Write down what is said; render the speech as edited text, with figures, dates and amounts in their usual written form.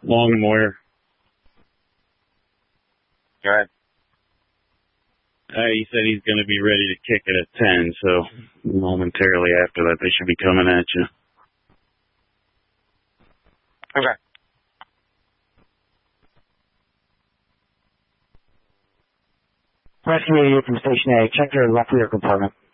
Long and Moyer. Go ahead. He said he's going to be ready to kick it at 10, so momentarily after that they should be coming at you. Okay. Rescue 88 from Station A. Check your left rear compartment.